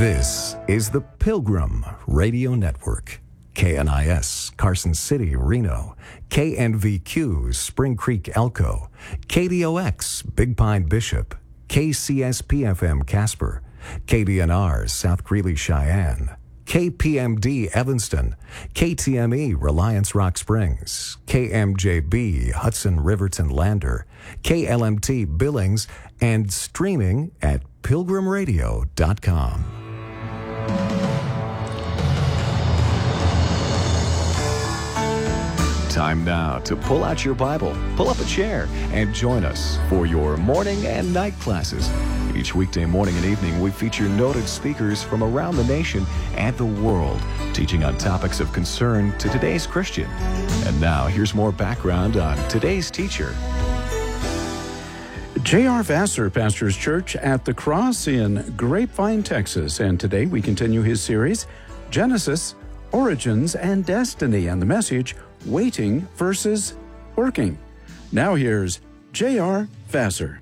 This is the Pilgrim Radio Network. KNIS, Carson City, Reno. KNVQ, Spring Creek, Elko. KDOX, Big Pine, Bishop. KCSP-FM, Casper. KDNR, South Greeley, Cheyenne. KPMD, Evanston. KTME, Reliance Rock Springs. KMJB, Hudson Riverton, Lander. KLMT, Billings, and streaming at pilgrimradio.com. Time now to pull out your Bible, pull up a chair, and join us for your morning and night classes. Each weekday morning and evening, we feature noted speakers from around the nation and the world, teaching on topics of concern to today's Christian. And now, here's more background on today's teacher. J.R. Vassar pastors church at the Cross in Grapevine, Texas, and today we continue his series, Genesis, Origins, and Destiny, and the message, Waiting versus Working. Now here's J.R. Vassar.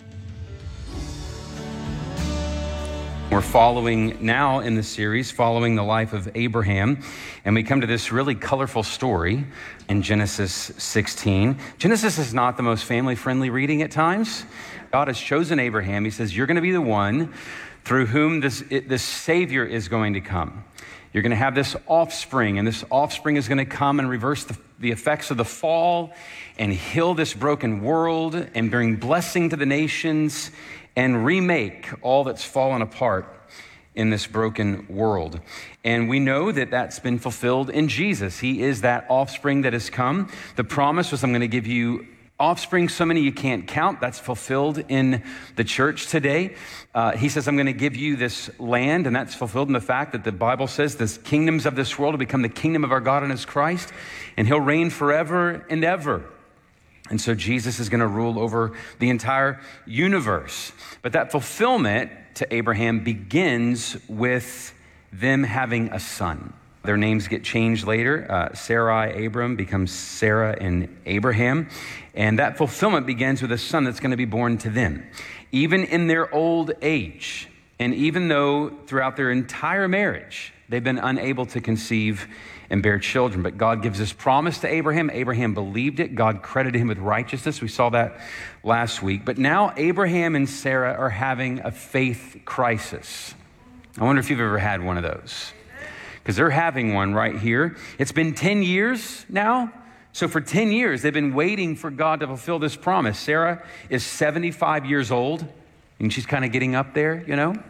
We're following now in the series, following the life of Abraham, and we come to this really colorful story in Genesis 16. Genesis is not the most family-friendly reading at times. God has chosen Abraham. He says, you're going to be the one through whom this Savior is going to come. You're going to have this offspring, and this offspring is going to come and reverse the effects of the fall and heal this broken world and bring blessing to the nations and remake all that's fallen apart in this broken world. And we know that that's been fulfilled in Jesus. He is that offspring that has come. The promise was, I'm going to give you offspring, so many you can't count. That's fulfilled in the church today. He says, I'm going to give you this land, and that's fulfilled in the fact that the Bible says the kingdoms of this world will become the kingdom of our God and his Christ, and he'll reign forever and ever. And so Jesus is going to rule over the entire universe. But that fulfillment to Abraham begins with them having a son. Their names get changed later. Sarai, Abram becomes Sarah and Abraham. And that fulfillment begins with a son that's going to be born to them. Even in their old age, and even though throughout their entire marriage, they've been unable to conceive and bear children. But God gives this promise to Abraham. Abraham believed it. God credited him with righteousness. We saw that last week. But now Abraham and Sarah are having a faith crisis. I wonder if you've ever had one of those, because they're having one right here. It's been 10 years now. So for 10 years, they've been waiting for God to fulfill this promise. Sarah is 75 years old, and she's kind of getting up there, you know.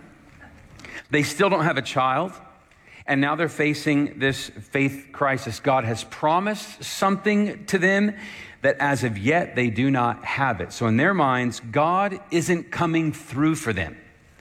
They still don't have a child. And now they're facing this faith crisis. God has promised something to them that as of yet, they do not have it. So in their minds, God isn't coming through for them.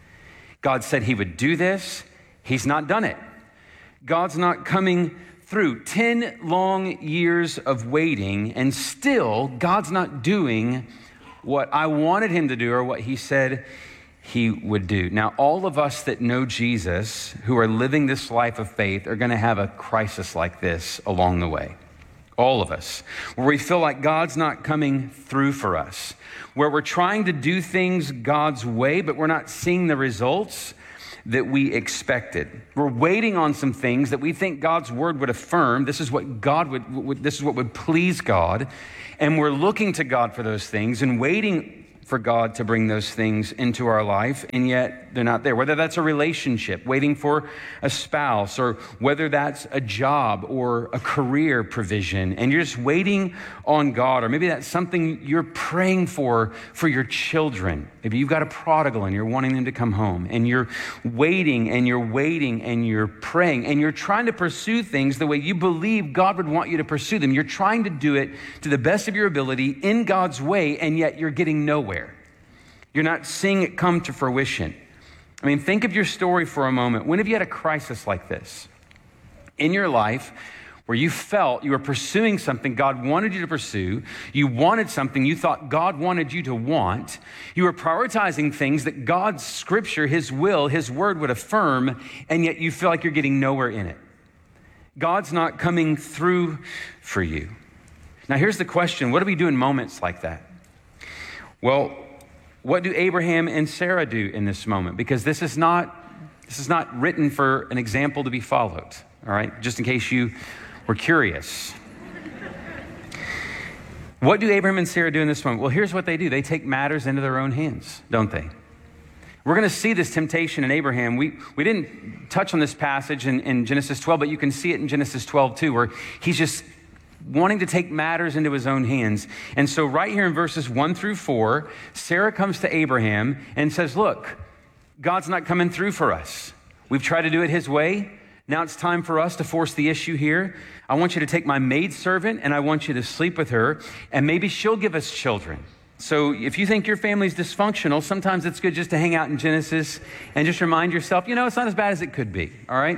God said he would do this. He's not done it. God's not coming through. 10 long years of waiting, and still God's not doing what I wanted him to do or what he said he would do. Now, all of us that know Jesus, who are living this life of faith, are going to have a crisis like this along the way. All of us, where we feel like God's not coming through for us, where we're trying to do things God's way, but we're not seeing the results that we expected. We're waiting on some things that we think God's word would affirm. This is what God this is what would please God. And we're looking to God for those things and waiting for God to bring those things into our life, and yet they're not there. Whether that's a relationship, waiting for a spouse, or whether that's a job or a career provision, and you're just waiting on God, or maybe that's something you're praying for your children. Maybe you've got a prodigal and you're wanting them to come home, and you're waiting and you're waiting and you're praying, and you're trying to pursue things the way you believe God would want you to pursue them. You're trying to do it to the best of your ability in God's way, and yet you're getting nowhere. You're not seeing it come to fruition. I mean, think of your story for a moment. When have you had a crisis like this in your life where you felt you were pursuing something God wanted you to pursue? You wanted something you thought God wanted you to want. You were prioritizing things that God's scripture, his will, his word would affirm, and yet you feel like you're getting nowhere in it. God's not coming through for you. Now, here's the question. What do we do in moments like that? Well, what do Abraham and Sarah do in this moment? Because this is not This is not written for an example to be followed, all right? Just in case you were curious. What do Abraham and Sarah do in this moment? Well, here's what they do. They take matters into their own hands, don't they? We're going to see this temptation in Abraham. We didn't touch on this passage in Genesis 12, but you can see it in Genesis 12 too, where he's just wanting to take matters into his own hands. And so right here in verses 1 through 4, Sarah comes to Abraham and says, look, God's not coming through for us. We've tried to do it his way. Now it's time for us to force the issue here. I want you to take my maidservant and I want you to sleep with her, and maybe she'll give us children. So if you think your family's dysfunctional, sometimes it's good just to hang out in Genesis and just remind yourself, it's not as bad as it could be, all right?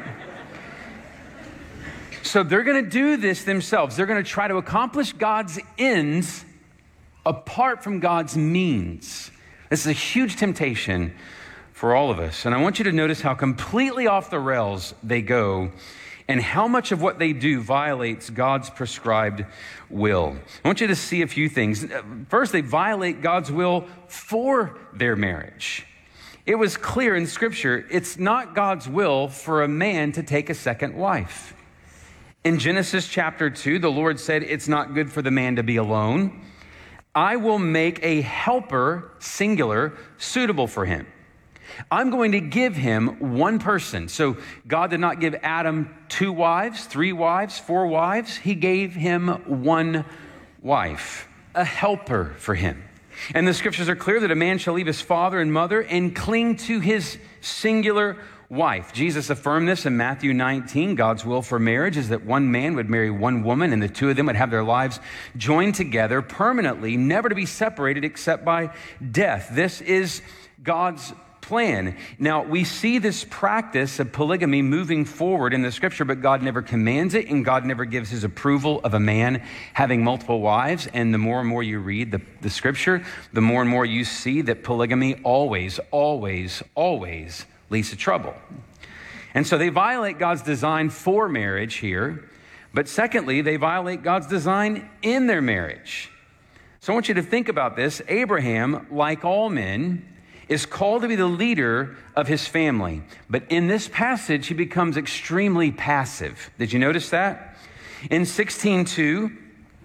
So they're going to do this themselves. They're going to try to accomplish God's ends apart from God's means. This is a huge temptation for all of us. And I want you to notice how completely off the rails they go and how much of what they do violates God's prescribed will. I want you to see a few things. First, they violate God's will for their marriage. It was clear in Scripture, it's not God's will for a man to take a second wife. In Genesis chapter 2, the Lord said, it's not good for the man to be alone. I will make a helper, singular, suitable for him. I'm going to give him one person. So God did not give Adam 2 wives, 3 wives, 4 wives. He gave him one wife, a helper for him. And the scriptures are clear that a man shall leave his father and mother and cling to his singular wife. Jesus affirmed this in Matthew 19. God's will for marriage is that one man would marry one woman and the two of them would have their lives joined together permanently, never to be separated except by death. This is God's plan. Now, we see this practice of polygamy moving forward in the scripture, but God never commands it, and God never gives his approval of a man having multiple wives. And the more and more you read the scripture, the more and more you see that polygamy always, always, always leads to trouble. And so they violate God's design for marriage here, but secondly, they violate God's design in their marriage. So I want you to think about this. Abraham, like all men, is called to be the leader of his family. But in this passage, he becomes extremely passive. Did you notice that? In 16:2,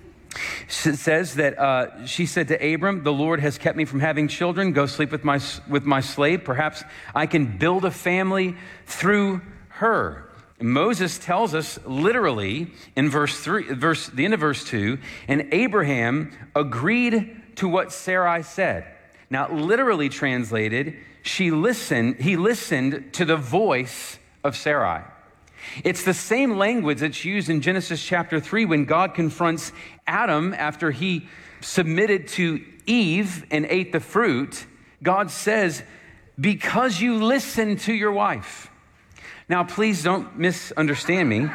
it says that she said to Abram, the Lord has kept me from having children. Go sleep with my slave. Perhaps I can build a family through her. Moses tells us literally in the end of verse 2, and Abraham agreed to what Sarai said. Now, literally translated, he listened to the voice of Sarai. It's the same language that's used in Genesis chapter 3 when God confronts Adam after he submitted to Eve and ate the fruit. God says, because you listened to your wife. Now, please don't misunderstand me.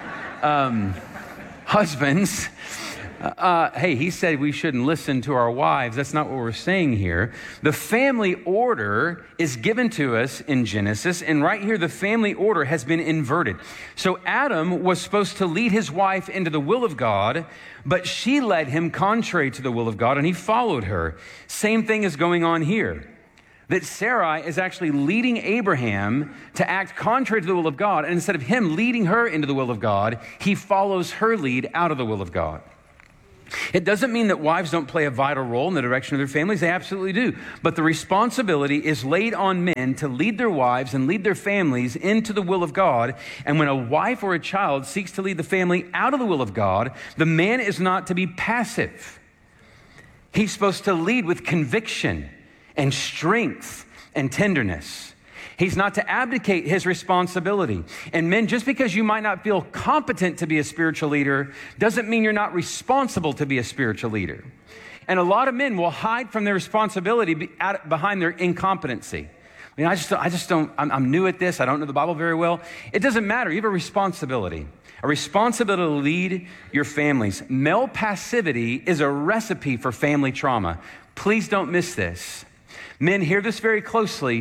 Husbands, hey, he said we shouldn't listen to our wives. That's not what we're saying here. The family order is given to us in Genesis, and right here, the family order has been inverted. So Adam was supposed to lead his wife into the will of God, but she led him contrary to the will of God, and he followed her. Same thing is going on here. That Sarai is actually leading Abraham to act contrary to the will of God, and instead of him leading her into the will of God, he follows her lead out of the will of God. It doesn't mean that wives don't play a vital role in the direction of their families. They absolutely do. But the responsibility is laid on men to lead their wives and lead their families into the will of God. And when a wife or a child seeks to lead the family out of the will of God, the man is not to be passive. He's supposed to lead with conviction and strength and tenderness. He's not to abdicate his responsibility. And men, just because you might not feel competent to be a spiritual leader doesn't mean you're not responsible to be a spiritual leader. And a lot of men will hide from their responsibility behind their incompetency. I mean, I'm new at this. I don't know the Bible very well. It doesn't matter. You have a responsibility to lead your families. Male passivity is a recipe for family trauma. Please don't miss this. Men, hear this very closely.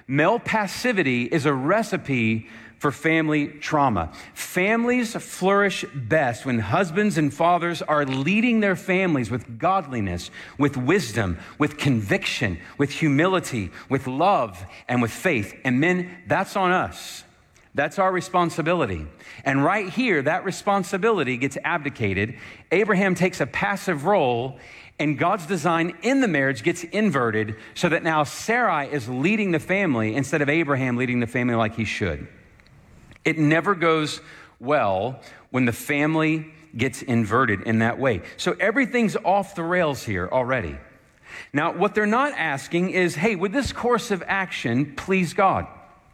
Male passivity is a recipe for family trauma. Families flourish best when husbands and fathers are leading their families with godliness, with wisdom, with conviction, with humility, with love, and with faith. And men, that's on us. That's our responsibility. And right here, that responsibility gets abdicated. Abraham takes a passive role, and God's design in the marriage gets inverted so that now Sarai is leading the family instead of Abraham leading the family like he should. It never goes well when the family gets inverted in that way. So everything's off the rails here already. Now, what they're not asking is, hey, would this course of action please God?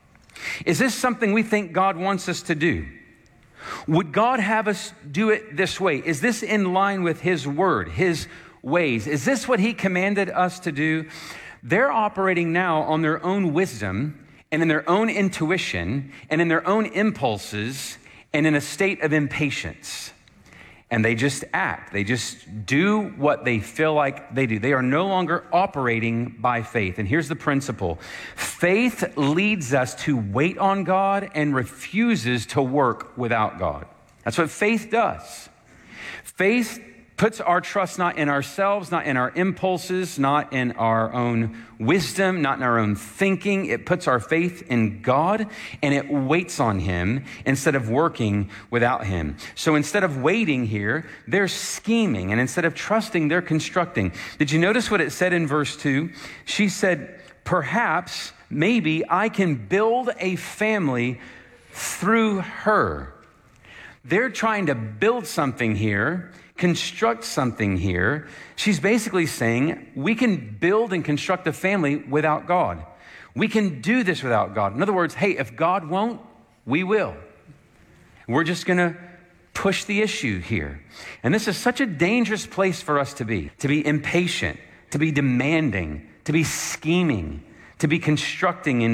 Is this something we think God wants us to do? Would God have us do it this way? Is this in line with His word, His ways? Is this what He commanded us to do? They're operating now on their own wisdom and in their own intuition, and in their own impulses, and in a state of impatience. And they just act. They just do what they feel like they do. They are no longer operating by faith. And here's the principle. Faith leads us to wait on God and refuses to work without God. That's what faith does. Faith puts our trust not in ourselves, not in our impulses, not in our own wisdom, not in our own thinking. It puts our faith in God, and it waits on Him instead of working without Him. So instead of waiting here, they're scheming, and instead of trusting, they're constructing. Did you notice what it said in verse 2? She said, perhaps, maybe I can build a family through her. They're trying to build something here, construct something here. She's basically saying we can build and construct a family without God. We can do this without God. In other words, hey, if God won't, we will. We're just going to push the issue here. And this is such a dangerous place for us to be impatient, to be demanding, to be scheming, to be constructing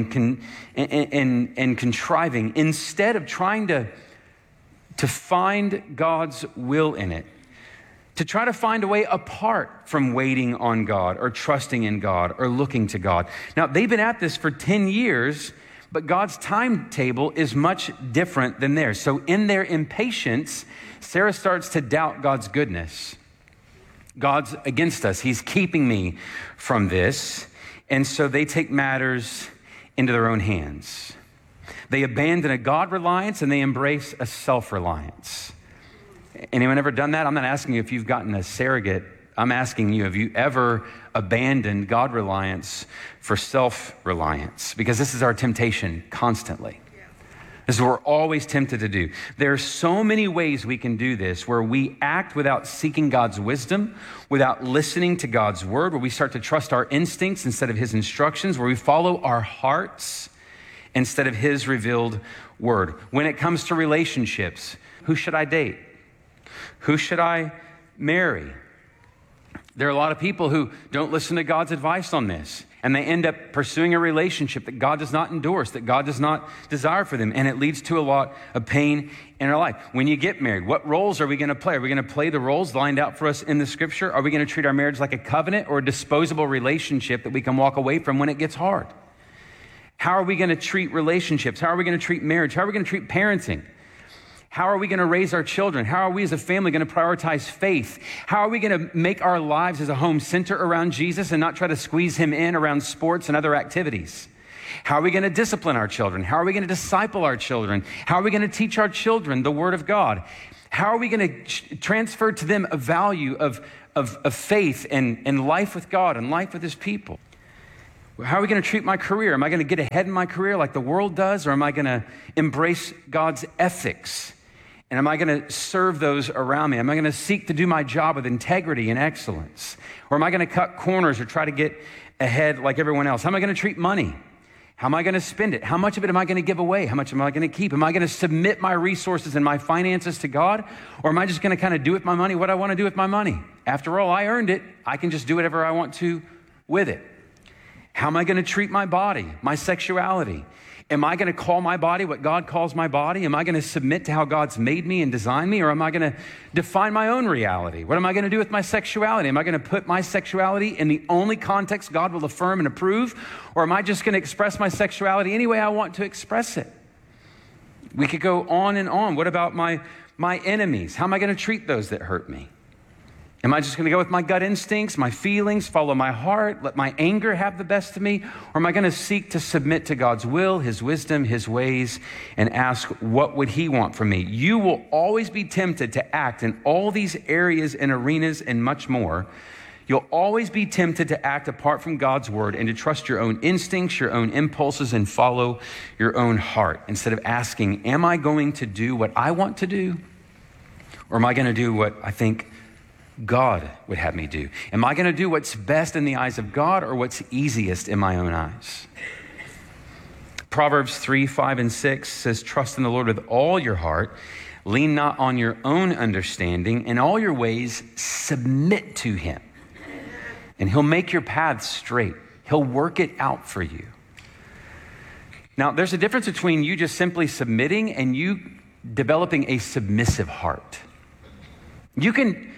and contriving instead of trying to find God's will in it. To try to find a way apart from waiting on God or trusting in God or looking to God. Now, they've been at this for 10 years, but God's timetable is much different than theirs. So in their impatience, Sarah starts to doubt God's goodness. God's against us. He's keeping me from this. And so they take matters into their own hands. They abandon a God reliance and they embrace a self-reliance. Anyone ever done that? I'm not asking you if you've gotten a surrogate. I'm asking you, have you ever abandoned God reliance for self-reliance? Because this is our temptation constantly. This is what we're always tempted to do. There are so many ways we can do this, where we act without seeking God's wisdom, without listening to God's word, where we start to trust our instincts instead of His instructions, where we follow our hearts instead of His revealed word. When it comes to relationships, who should I date? Who should I marry? There are a lot of people who don't listen to God's advice on this, and they end up pursuing a relationship that God does not endorse, that God does not desire for them, and it leads to a lot of pain in our life. When you get married, what roles are we going to play? Are we going to play the roles lined out for us in the scripture? Are we going to treat our marriage like a covenant or a disposable relationship that we can walk away from when it gets hard? How are we going to treat relationships? How are we going to treat marriage? How are we going to treat parenting? How are we going to raise our children? How are we as a family going to prioritize faith? How are we going to make our lives as a home center around Jesus and not try to squeeze Him in around sports and other activities? How are we going to discipline our children? How are we going to disciple our children? How are we going to teach our children the Word of God? How are we going to transfer to them a value of faith and life with God and life with His people? How are we going to treat my career? Am I going to get ahead in my career like the world does? Or am I going to embrace God's ethics? And am I going to serve those around me? Am I going to seek to do my job with integrity and excellence? Or am I going to cut corners or try to get ahead like everyone else? How am I going to treat money? How am I going to spend it? How much of it am I going to give away? How much am I going to keep? Am I going to submit my resources and my finances to God? Or am I just going to kind of do with my money what I want to do with my money? After all, I earned it. I can just do whatever I want to with it. How am I going to treat my body, my sexuality? Am I going to call my body what God calls my body? Am I going to submit to how God's made me and designed me? Or am I going to define my own reality? What am I going to do with my sexuality? Am I going to put my sexuality in the only context God will affirm and approve? Or am I just going to express my sexuality any way I want to express it? We could go on and on. What about my enemies? How am I going to treat those that hurt me? Am I just going to go with my gut instincts, my feelings, follow my heart, let my anger have the best of me? Or am I going to seek to submit to God's will, his wisdom, his ways, and ask, what would he want from me? You will always be tempted to act in all these areas and arenas and much more. You'll always be tempted to act apart from God's word and to trust your own instincts, your own impulses, and follow your own heart instead of asking, am I going to do what I want to do? Or am I going to do what I think God would have me do? Am I going to do what's best in the eyes of God or what's easiest in my own eyes? Proverbs 3, 5, and 6 says, trust in the Lord with all your heart. Lean not on your own understanding. In all your ways, submit to him. And he'll make your paths straight. He'll work it out for you. Now, there's a difference between you just simply submitting and you developing a submissive heart. You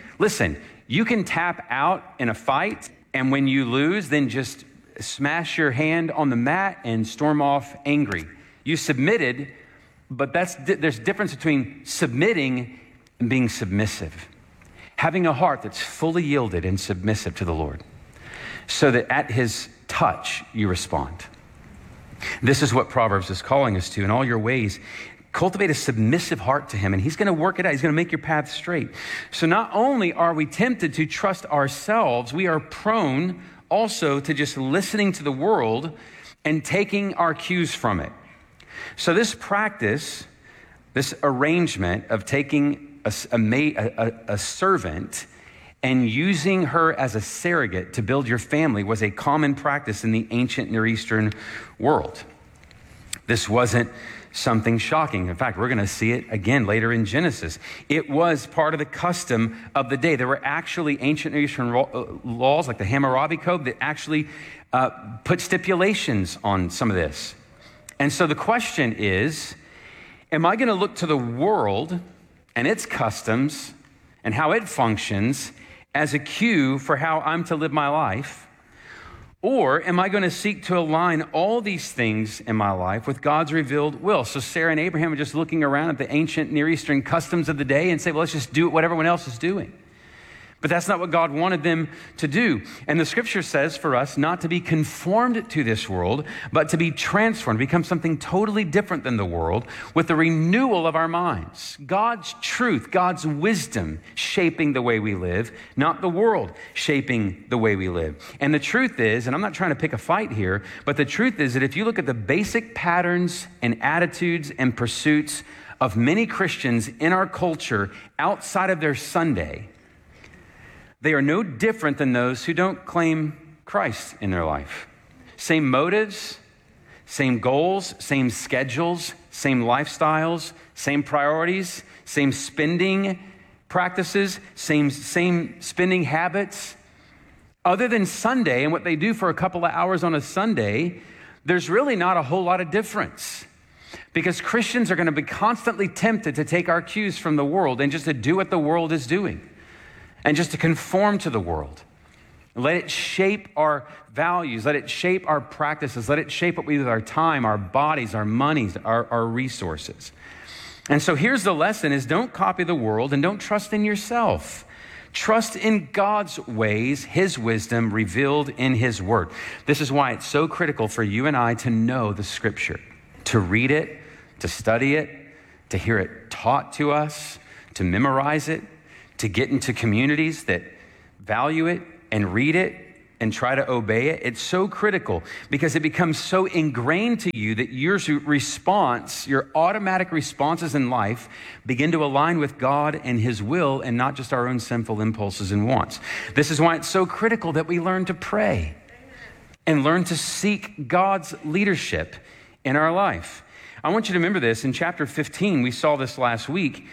can tap out in a fight, and when you lose, then just smash your hand on the mat and storm off angry. You submitted, but there's a difference between submitting and being submissive. Having a heart that's fully yielded and submissive to the Lord, so that at his touch, you respond. This is what Proverbs is calling us to. In all your ways, cultivate a submissive heart to him, and he's going to work it out. He's going to make your path straight. So not only are we tempted to trust ourselves, we are prone also to just listening to the world and taking our cues from it. So this practice, this arrangement of taking a servant and using her as a surrogate to build your family was a common practice in the ancient Near Eastern world. This wasn't something shocking. In fact, we're going to see it again later in Genesis. It was part of the custom of the day. There were actually ancient Near Eastern laws like the Hammurabi Code that actually put stipulations on some of this. And so the question is, am I going to look to the world and its customs and how it functions as a cue for how I'm to live my life? Or am I going to seek to align all these things in my life with God's revealed will? So Sarah and Abraham are just looking around at the ancient Near Eastern customs of the day and say, well, let's just do what everyone else is doing. But that's not what God wanted them to do. And the scripture says for us not to be conformed to this world, but to be transformed, to become something totally different than the world with the renewal of our minds. God's truth, God's wisdom shaping the way we live, not the world shaping the way we live. And the truth is, and I'm not trying to pick a fight here, but the truth is that if you look at the basic patterns and attitudes and pursuits of many Christians in our culture outside of their Sunday, they are no different than those who don't claim Christ in their life. Same motives, same goals, same schedules, same lifestyles, same priorities, same spending practices, same spending habits. Other than Sunday and what they do for a couple of hours on a Sunday, there's really not a whole lot of difference. Because Christians are going to be constantly tempted to take our cues from the world and just to do what the world is doing. And just to conform to the world. Let it shape our values. Let it shape our practices. Let it shape what we do with our time, our bodies, our monies, our resources. And so here's the lesson is don't copy the world and don't trust in yourself. Trust in God's ways, his wisdom revealed in his word. This is why it's so critical for you and I to know the scripture, to read it, to study it, to hear it taught to us, to memorize it, to get into communities that value it and read it and try to obey it. It's so critical because it becomes so ingrained to you that your response, your automatic responses in life begin to align with God and his will and not just our own sinful impulses and wants. This is why it's so critical that we learn to pray and learn to seek God's leadership in our life. I want you to remember this. In chapter 15, we saw this last week.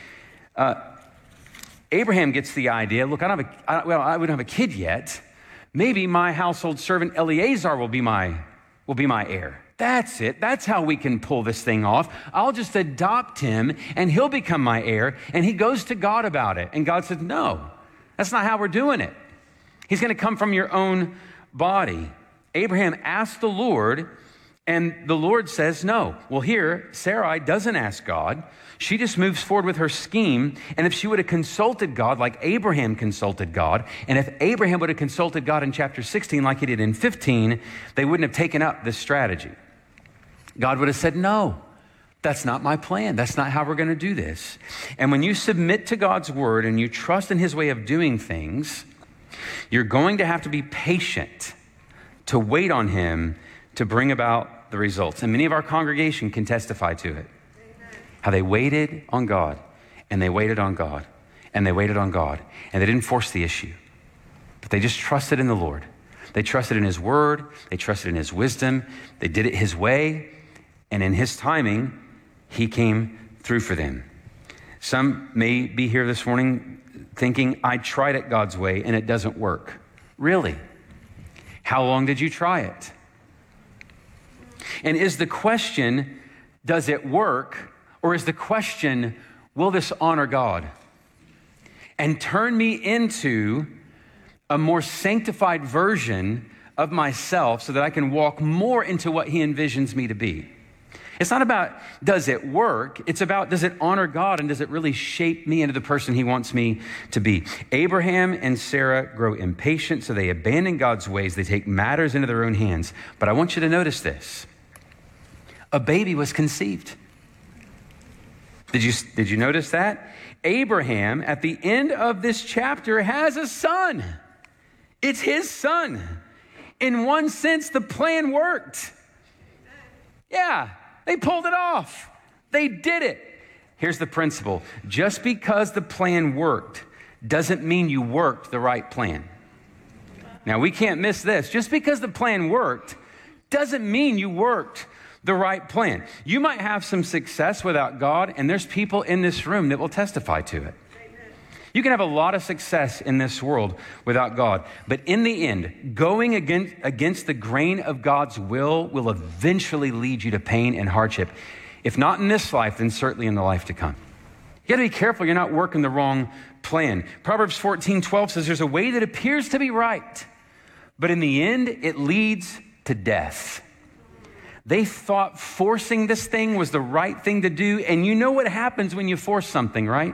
Abraham gets the idea, look, I wouldn't have a kid yet. Maybe my household servant Eleazar will be my will be my heir. That's it. That's how we can pull this thing off. I'll just adopt him and he'll become my heir. And he goes to God about it. And God says, no, that's not how we're doing it. He's going to come from your own body. Abraham asked the Lord, and the Lord says no. Well, here, Sarai doesn't ask God. She just moves forward with her scheme. And if she would have consulted God like Abraham consulted God, and if Abraham would have consulted God in chapter 16 like he did in 15, they wouldn't have taken up this strategy. God would have said, no, that's not my plan. That's not how we're going to do this. And when you submit to God's word and you trust in his way of doing things, you're going to have to be patient to wait on him to bring about the results. And many of our congregation can testify to it. How they waited on God, and they waited on God, and they waited on God, and they didn't force the issue, but they just trusted in the Lord. They trusted in his word. They trusted in his wisdom. They did it his way, and in his timing, he came through for them. Some may be here this morning thinking, I tried it God's way, and it doesn't work. Really? How long did you try it? And is the question, does it work? Or is the question, will this honor God? And turn me into a more sanctified version of myself so that I can walk more into what he envisions me to be. It's not about, does it work? It's about, does it honor God and does it really shape me into the person he wants me to be? Abraham and Sarah grow impatient, so they abandon God's ways. They take matters into their own hands. But I want you to notice this. A baby was conceived. Did you notice that? Abraham, at the end of this chapter, has a son. It's his son. In one sense, the plan worked. Yeah, they pulled it off. They did it. Here's the principle. Just because the plan worked doesn't mean you worked the right plan. Now, we can't miss this. Just because the plan worked doesn't mean you worked the right plan. You might have some success without God, and there's people in this room that will testify to it. You can have a lot of success in this world without God, but in the end, going against the grain of God's will eventually lead you to pain and hardship. If not in this life, then certainly in the life to come. You gotta be careful you're not working the wrong plan. Proverbs 14:12 says there's a way that appears to be right, but in the end, it leads to death. They thought forcing this thing was the right thing to do. And you know what happens when you force something, right?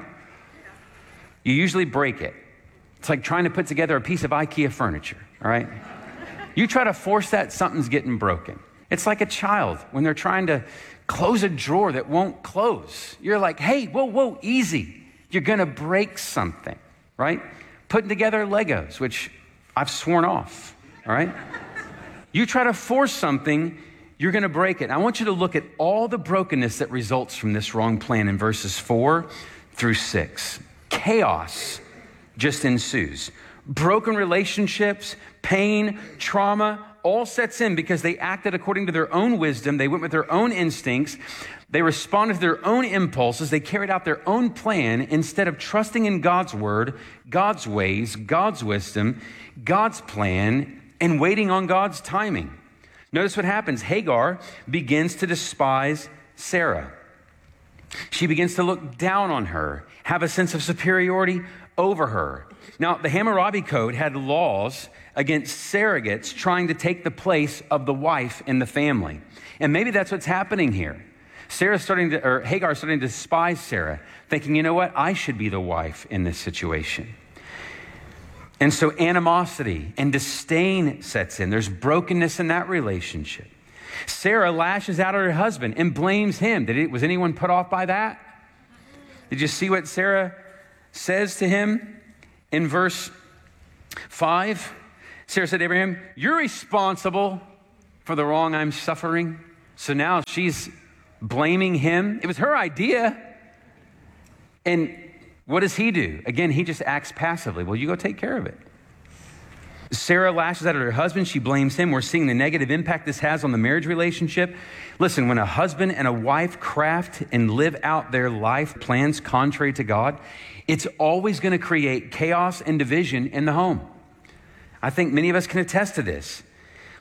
You usually break it. It's like trying to put together a piece of IKEA furniture, all right? You try to force that, something's getting broken. It's like a child when they're trying to close a drawer that won't close. You're like, hey, whoa, easy. You're gonna break something, right? Putting together Legos, which I've sworn off, all right? You try to force something, you're going to break it. I want you to look at all the brokenness that results from this wrong plan in verses 4 through 6. Chaos just ensues. Broken relationships, pain, trauma, all sets in because they acted according to their own wisdom. They went with their own instincts. They responded to their own impulses. They carried out their own plan instead of trusting in God's word, God's ways, God's wisdom, God's plan, and waiting on God's timing. Notice what happens. Hagar begins to despise Sarah. She begins to look down on her, have a sense of superiority over her. Now, the Hammurabi Code had laws against surrogates trying to take the place of the wife in the family. And maybe that's what's happening here. Hagar is starting to despise Sarah, thinking, you know what? I should be the wife in this situation. And so animosity and disdain sets in. There's brokenness in that relationship. Sarah lashes out at her husband and blames him. Was anyone put off by that? Did you see what Sarah says to him in verse 5? Sarah said to Abraham, you're responsible for the wrong I'm suffering. So now she's blaming him. It was her idea. And what does he do? Again, he just acts passively. Well, you go take care of it. Sarah lashes out at her husband. She blames him. We're seeing the negative impact this has on the marriage relationship. Listen, when a husband and a wife craft and live out their life plans contrary to God, it's always going to create chaos and division in the home. I think many of us can attest to this.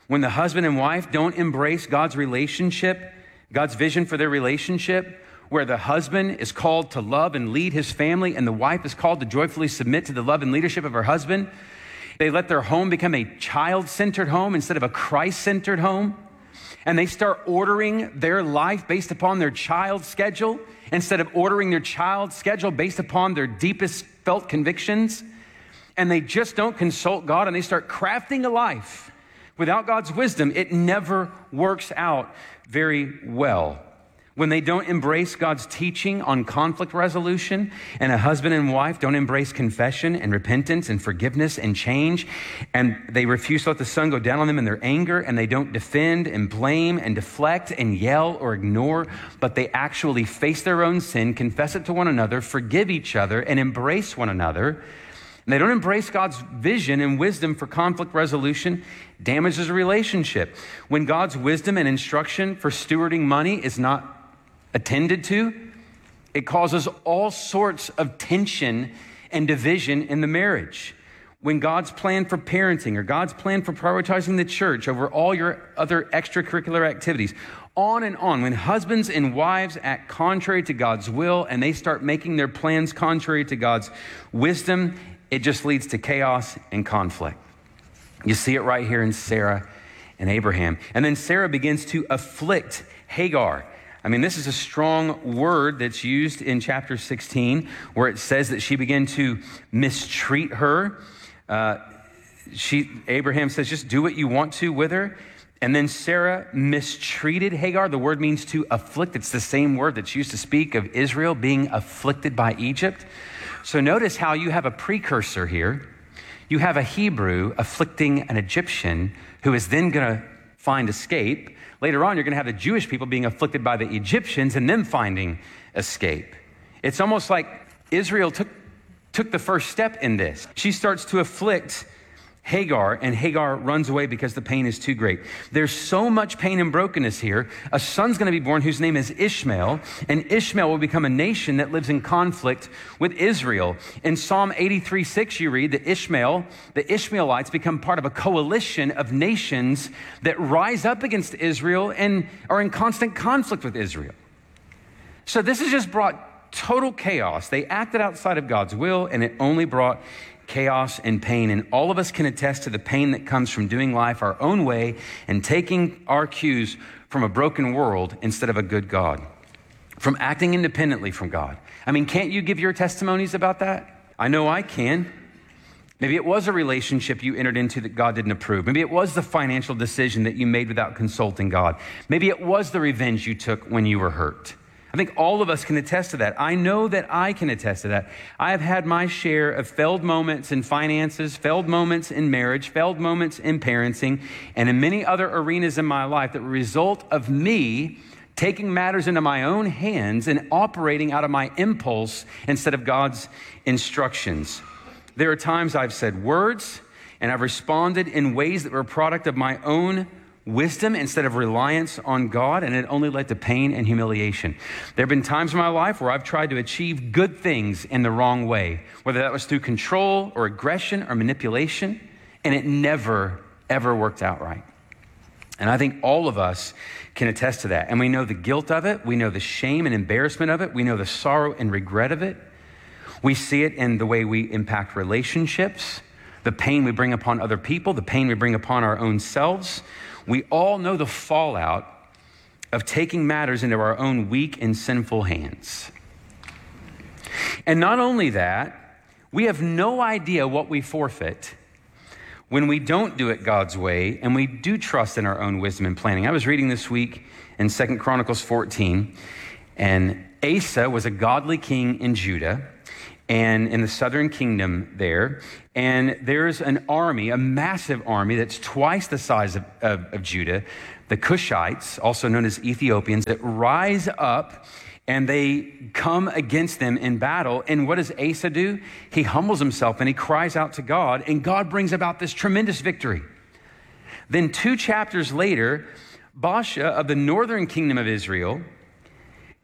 When the husband and wife don't embrace God's relationship, God's vision for their relationship, where the husband is called to love and lead his family and the wife is called to joyfully submit to the love and leadership of her husband, they let their home become a child-centered home instead of a Christ-centered home. And they start ordering their life based upon their child's schedule instead of ordering their child's schedule based upon their deepest felt convictions. And they just don't consult God, and they start crafting a life without God's wisdom. It never works out very well. When they don't embrace God's teaching on conflict resolution, and a husband and wife don't embrace confession and repentance and forgiveness and change, and they refuse to let the sun go down on them in their anger, and they don't defend and blame and deflect and yell or ignore, but they actually face their own sin, confess it to one another, forgive each other, and embrace one another, and they don't embrace God's vision and wisdom for conflict resolution, damages a relationship. When God's wisdom and instruction for stewarding money is not attended to, it causes all sorts of tension and division in the marriage. When God's plan for parenting or God's plan for prioritizing the church over all your other extracurricular activities, on and on, when husbands and wives act contrary to God's will and they start making their plans contrary to God's wisdom, it just leads to chaos and conflict. You see it right here in Sarah and Abraham. And then Sarah begins to afflict Hagar. I mean, this is a strong word that's used in chapter 16, where it says that she began to mistreat her. Abraham says, just do what you want to with her. And then Sarah mistreated Hagar. The word means to afflict. It's the same word that's used to speak of Israel being afflicted by Egypt. So notice how you have a precursor here. You have a Hebrew afflicting an Egyptian who is then going to find escape. Later on, you're going to have the Jewish people being afflicted by the Egyptians and them finding escape. It's almost like Israel took the first step in this. She starts to afflict Hagar, and Hagar runs away because the pain is too great. There's so much pain and brokenness here. A son's going to be born whose name is Ishmael, and Ishmael will become a nation that lives in conflict with Israel. In Psalm 83:6, you read that the Ishmaelites become part of a coalition of nations that rise up against Israel and are in constant conflict with Israel. So this has just brought total chaos. They acted outside of God's will, and it only brought chaos and pain. And all of us can attest to the pain that comes from doing life our own way and taking our cues from a broken world instead of a good God, from acting independently from God. I mean, can't you give your testimonies about that? I know I can. Maybe it was a relationship you entered into that God didn't approve. Maybe it was the financial decision that you made without consulting God. Maybe it was the revenge you took when you were hurt. I think all of us can attest to that. I know that I can attest to that. I have had my share of failed moments in finances, failed moments in marriage, failed moments in parenting, and in many other arenas in my life that were a result of me taking matters into my own hands and operating out of my impulse instead of God's instructions. There are times I've said words and I've responded in ways that were a product of my own wisdom instead of reliance on God, and it only led to pain and humiliation. There have been times in my life where I've tried to achieve good things in the wrong way, whether that was through control or aggression or manipulation, and it never, ever worked out right. And I think all of us can attest to that. And we know the guilt of it. We know the shame and embarrassment of it. We know the sorrow and regret of it. We see it in the way we impact relationships, the pain we bring upon other people, the pain we bring upon our own selves. We all know the fallout of taking matters into our own weak and sinful hands. And not only that, we have no idea what we forfeit when we don't do it God's way and we do trust in our own wisdom and planning. I was reading this week in 2 Chronicles 14, and Asa was a godly king in Judah and in the southern kingdom there. And there's an army, a massive army that's twice the size of Judah, the Cushites, also known as Ethiopians, that rise up and they come against them in battle. And what does Asa do? He humbles himself and he cries out to God, and God brings about this tremendous victory. Then 2 chapters later, Baasha of the northern kingdom of Israel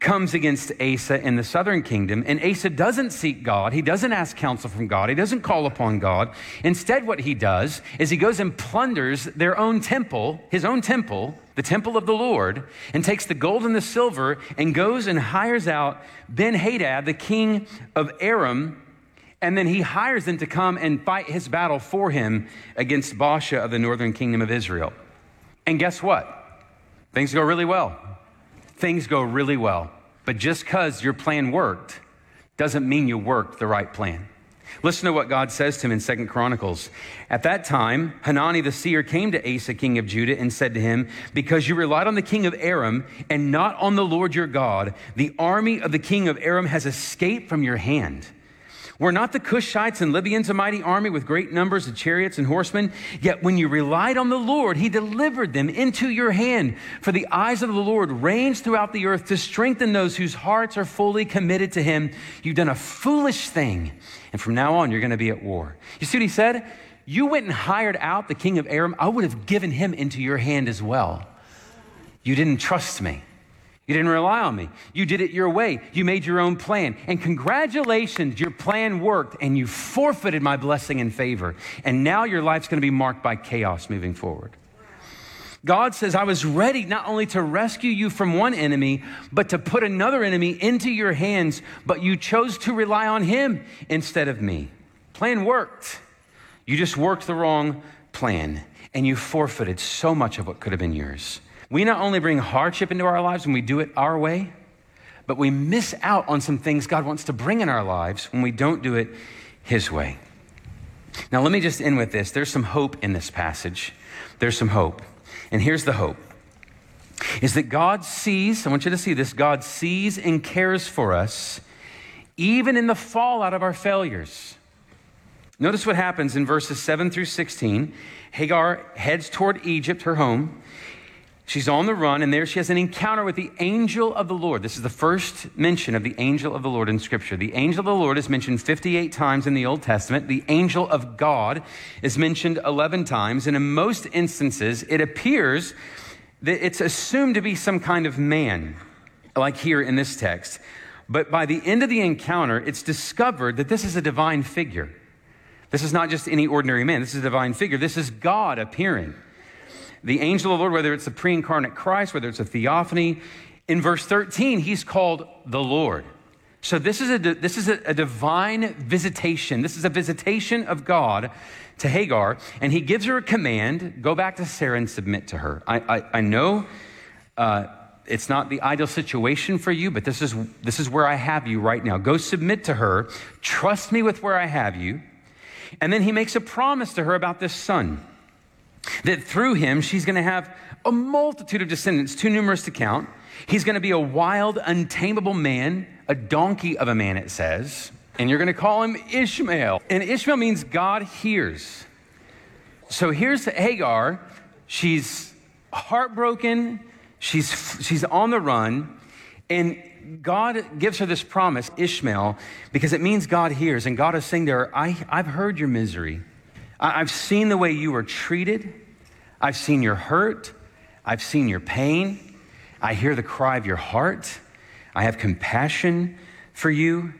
comes against Asa in the southern kingdom, and Asa doesn't seek God. He doesn't ask counsel from God. He doesn't call upon God. Instead, what he does is he goes and plunders their own temple, his own temple, the temple of the Lord, and takes the gold and the silver and goes and hires out Ben-Hadad, the king of Aram, and then he hires them to come and fight his battle for him against Baasha of the northern kingdom of Israel. And guess what? Things go really well. Things go really well. But just because your plan worked doesn't mean you worked the right plan. Listen to what God says to him in 2 Chronicles. At that time, Hanani the seer came to Asa, king of Judah, and said to him, because you relied on the king of Aram and not on the Lord your God, the army of the king of Aram has escaped from your hand. Were not the Cushites and Libyans a mighty army with great numbers of chariots and horsemen? Yet when you relied on the Lord, he delivered them into your hand. For the eyes of the Lord range throughout the earth to strengthen those whose hearts are fully committed to him. You've done a foolish thing, and from now on, you're going to be at war. You see what he said? You went and hired out the king of Aram. I would have given him into your hand as well. You didn't trust me. You didn't rely on me. You did it your way. You made your own plan. And congratulations, your plan worked and you forfeited my blessing and favor. And now your life's going to be marked by chaos moving forward. God says, I was ready not only to rescue you from one enemy, but to put another enemy into your hands, but you chose to rely on him instead of me. Plan worked. You just worked the wrong plan and you forfeited so much of what could have been yours. We not only bring hardship into our lives when we do it our way, but we miss out on some things God wants to bring in our lives when we don't do it his way. Now, let me just end with this. There's some hope in this passage. There's some hope. And here's the hope, is that God sees, I want you to see this, God sees and cares for us even in the fallout of our failures. Notice what happens in verses 7 through 16. Hagar heads toward Egypt, her home. She's on the run, and there she has an encounter with the angel of the Lord. This is the first mention of the angel of the Lord in Scripture. The angel of the Lord is mentioned 58 times in the Old Testament. The angel of God is mentioned 11 times, and in most instances, it appears that it's assumed to be some kind of man, like here in this text. But by the end of the encounter, it's discovered that this is a divine figure. This is not just any ordinary man. This is a divine figure. This is God appearing. The angel of the Lord, whether it's the pre-incarnate Christ, whether it's a theophany, in verse 13, he's called the Lord. So this is a divine visitation. This is a visitation of God to Hagar, and he gives her a command, go back to Sarah and submit to her. I know it's not the ideal situation for you, but this is where I have you right now. Go submit to her. Trust me with where I have you. And then he makes a promise to her about this son, that through him, she's going to have a multitude of descendants, too numerous to count. He's going to be a wild, untamable man, a donkey of a man, it says. And you're going to call him Ishmael. And Ishmael means God hears. So here's Hagar. She's heartbroken. She's on the run. And God gives her this promise, Ishmael, because it means God hears. And God is saying to her, I've heard your misery. I've seen the way you were treated. I've seen your hurt. I've seen your pain. I hear the cry of your heart. I have compassion for you.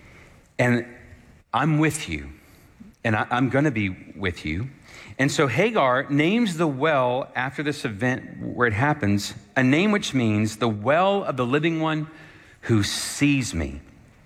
And I'm with you. And I'm going to be with you. And so Hagar names the well after this event where it happens, a name which means the well of the living one who sees me.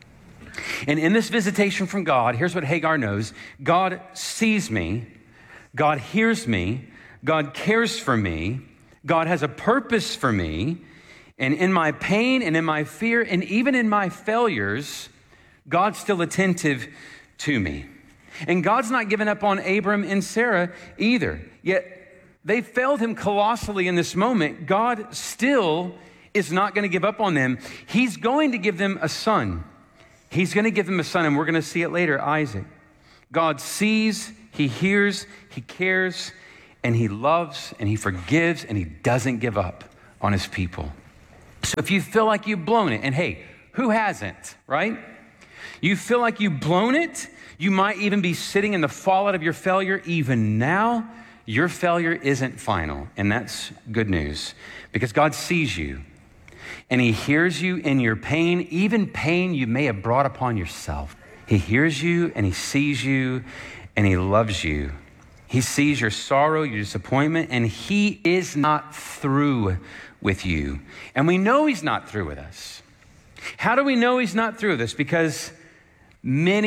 And in this visitation from God, here's what Hagar knows. God sees me. God hears me. God cares for me. God has a purpose for me. And in my pain and in my fear and even in my failures, God's still attentive to me. And God's not given up on Abram and Sarah either. Yet they failed him colossally in this moment. God still is not going to give up on them. He's going to give them a son. He's going to give them a son, and we're going to see it later, Isaac. God sees, he hears, he cares, and he loves, and he forgives, and he doesn't give up on his people. So if you feel like you've blown it, and hey, who hasn't, right? You feel like you've blown it, you might even be sitting in the fallout of your failure even now. Your failure isn't final, and that's good news because God sees you. and he hears you in your pain, even pain you may have brought upon yourself. He hears you and he sees you and he loves you. He sees your sorrow, your disappointment, and he is not through with you. And we know he's not through with us. How do we know he's not through with us? Because many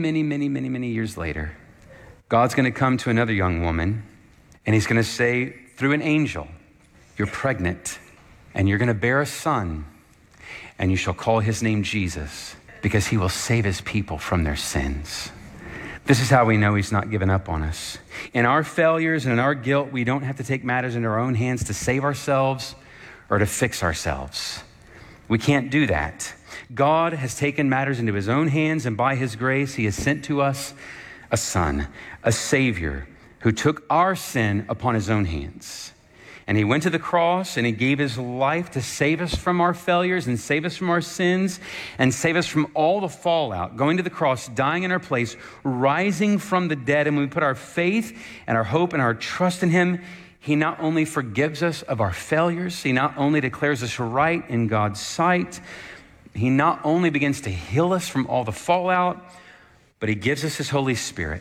years later, God's going to come to another young woman and he's going to say through an angel, you're pregnant and you're going to bear a son and you shall call his name Jesus because he will save his people from their sins. This is how we know he's not given up on us. In our failures and in our guilt, we don't have to take matters into our own hands to save ourselves or to fix ourselves. We can't do that. God has taken matters into his own hands, and by his grace, he has sent to us a son, a savior who took our sin upon his own hands. And he went to the cross and he gave his life to save us from our failures and save us from our sins and save us from all the fallout, going to the cross, dying in our place, rising from the dead. And when we put our faith and our hope and our trust in him, he not only forgives us of our failures, he not only declares us right in God's sight, he not only begins to heal us from all the fallout, but he gives us his Holy Spirit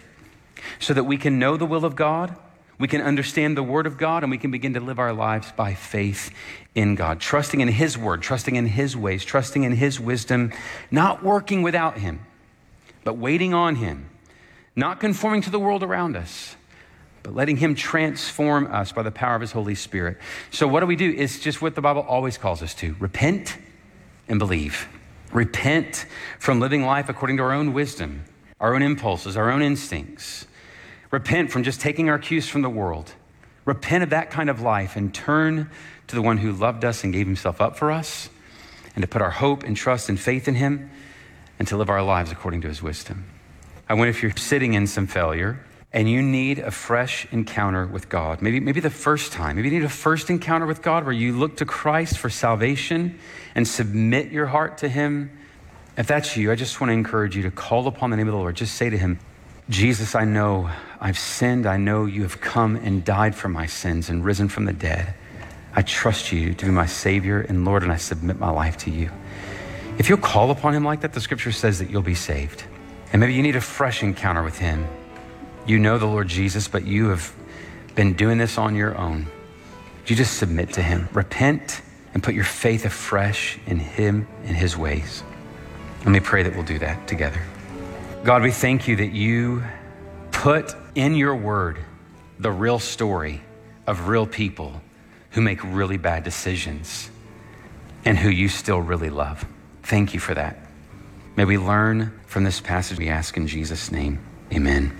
so that we can know the will of God, we can understand the word of God, and we can begin to live our lives by faith in God, trusting in his word, trusting in his ways, trusting in his wisdom, not working without him, but waiting on him, not conforming to the world around us, but letting him transform us by the power of his Holy Spirit. So what do we do? It's just what the Bible always calls us to: repent and believe. Repent from living life according to our own wisdom, our own impulses, our own instincts. Repent from just taking our cues from the world. Repent of that kind of life and turn to the one who loved us and gave himself up for us, and to put our hope and trust and faith in him, and to live our lives according to his wisdom. I wonder if you're sitting in some failure and you need a fresh encounter with God. Maybe the first time. Maybe you need a first encounter with God where you look to Christ for salvation and submit your heart to him. If that's you, I just want to encourage you to call upon the name of the Lord. Just say to him, Jesus, I know I've sinned. I know you have come and died for my sins and risen from the dead. I trust you to be my Savior and Lord, and I submit my life to you. If you'll call upon him like that, the scripture says that you'll be saved. And maybe you need a fresh encounter with him. You know the Lord Jesus, but you have been doing this on your own. You just submit to him. Repent and put your faith afresh in him and his ways. Let me pray that we'll do that together. God, we thank you that you put in your word the real story of real people who make really bad decisions and who you still really love. Thank you for that. May we learn from this passage, we ask in Jesus' name. Amen.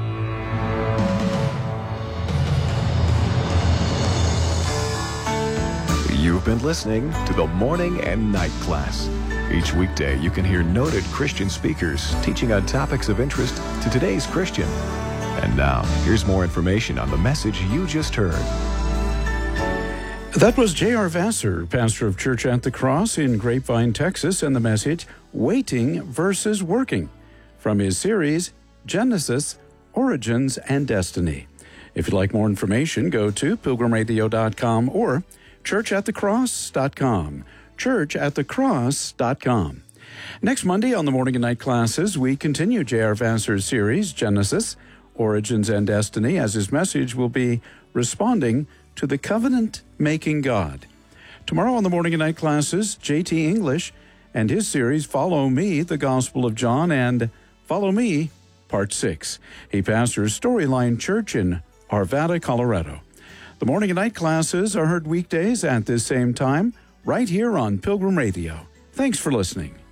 You've been listening to the Morning and Night Class. Each weekday, you can hear noted Christian speakers teaching on topics of interest to today's Christian. And now, here's more information on the message you just heard. That was J.R. Vassar, pastor of Church at the Cross in Grapevine, Texas, and the message, Waiting versus Working, from his series, Genesis, Origins, and Destiny. If you'd like more information, go to pilgrimradio.com or churchatthecross.com. churchatthecross.com. Next Monday on the Morning and Night Classes, we continue J.R. Vassar's series, Genesis, Origins, and Destiny, as his message will be responding to the covenant-making God. Tomorrow on the Morning and Night Classes, J.T. English and his series, Follow Me, the Gospel of John, and Follow Me, Part 6. He pastors Storyline Church in Arvada, Colorado. The Morning and Night Classes are heard weekdays at this same time, right here on Pilgrim Radio. Thanks for listening.